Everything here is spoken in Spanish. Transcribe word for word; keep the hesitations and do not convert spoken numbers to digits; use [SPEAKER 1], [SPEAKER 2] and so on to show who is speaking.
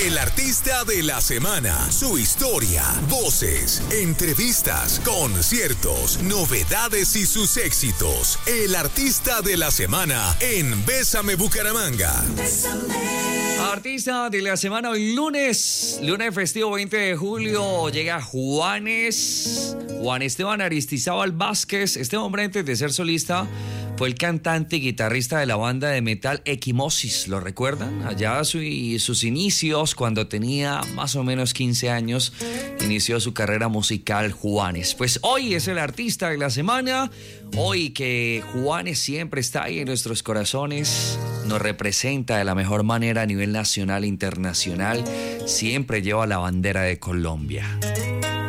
[SPEAKER 1] El artista de la semana, su historia, voces, entrevistas, conciertos, novedades y sus éxitos. El artista de la semana en Bésame Bucaramanga. Bésame.
[SPEAKER 2] Artista de la semana hoy lunes, lunes festivo veinte de julio, llega Juanes, Juan Esteban Aristizábal Vázquez. Este hombre, antes de ser solista, fue el cantante y guitarrista de la banda de metal Equimosis, ¿lo recuerdan? Allá su, sus inicios, cuando tenía más o menos quince años, inició su carrera musical Juanes. Pues hoy es el artista de la semana, hoy que Juanes siempre está ahí en nuestros corazones, nos representa de la mejor manera a nivel nacional e internacional, siempre lleva la bandera de Colombia.